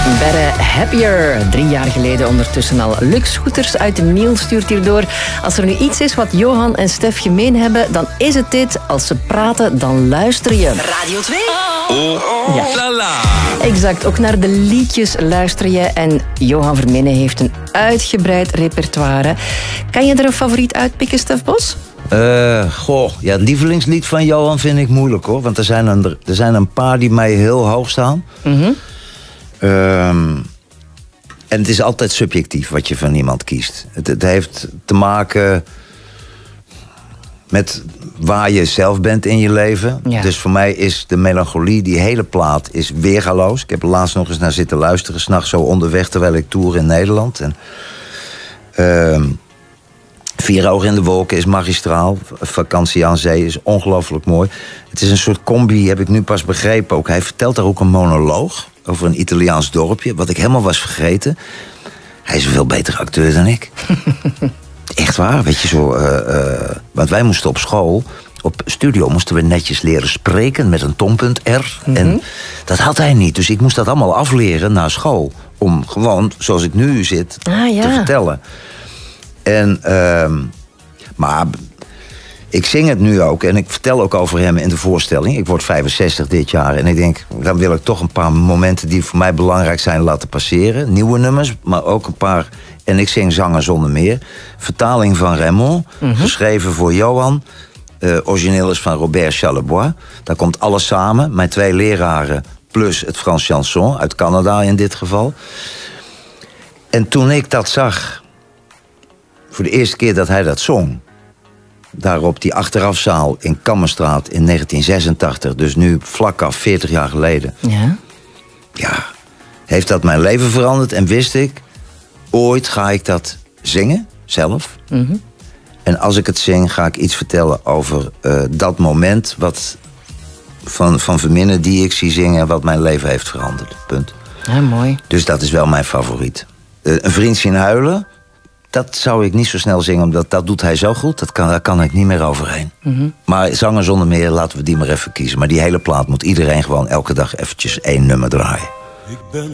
Better Happier. 3 jaar geleden ondertussen al. Lux Scooters uit de Niel stuurt hierdoor. Als er nu iets is wat Johan en Stef gemeen hebben, dan is het dit. Als ze praten, dan luister je. Radio 2. Ja. Lala. Exact, ook naar de liedjes luister je. En Johan Vermenen heeft een uitgebreid repertoire. Kan je er een favoriet uitpikken, Stef Bos? Het lievelingslied van Johan vind ik moeilijk, hoor. Want er zijn een paar die mij heel hoog staan. En het is altijd subjectief wat je van iemand kiest. Het heeft te maken met waar je zelf bent in je leven. Ja. Dus voor mij is de melancholie, die hele plaat, is weergaloos. Ik heb er laatst nog eens naar zitten luisteren, 's nachts zo onderweg terwijl ik toer in Nederland. En, 4 ogen in de wolken is magistraal. Vakantie aan zee is ongelooflijk mooi. Het is een soort combi, heb ik nu pas begrepen ook. Hij vertelt daar ook een monoloog over een Italiaans dorpje, wat ik helemaal was vergeten. Hij is een veel betere acteur dan ik. Echt waar, weet je zo. Want wij moesten op school, op studio, moesten we netjes leren spreken met een tongpunt R. En dat had hij niet. Dus ik moest dat allemaal afleren na school. Om gewoon, zoals ik nu zit, te vertellen. En, maar ik zing het nu ook. En ik vertel ook over hem in de voorstelling. Ik word 65 dit jaar. En ik denk, dan wil ik toch een paar momenten die voor mij belangrijk zijn laten passeren. Nieuwe nummers, maar ook een paar. En ik zing Zanger zonder meer. Vertaling van Raymond. Geschreven voor Johan. Origineel is van Robert Charlebois. Daar komt alles samen. Mijn 2 leraren plus het Frans chanson. Uit Canada in dit geval. En toen ik dat zag, voor de eerste keer dat hij dat zong, daar op die achterafzaal in Kammerstraat in 1986... dus nu vlak af 40 jaar geleden. Ja, heeft dat mijn leven veranderd. En wist ik, ooit ga ik dat zingen, zelf. En als ik het zing, ga ik iets vertellen over dat moment wat van Verminen die ik zie zingen, wat mijn leven heeft veranderd. Punt. Ja, mooi. Dus dat is wel mijn favoriet. Een vriend zien huilen, dat zou ik niet zo snel zingen, omdat dat doet hij zo goed. Daar kan ik niet meer overheen. Maar Zanger zonder meer, laten we die maar even kiezen. Maar die hele plaat moet iedereen gewoon elke dag eventjes 1 nummer draaien. Ik ben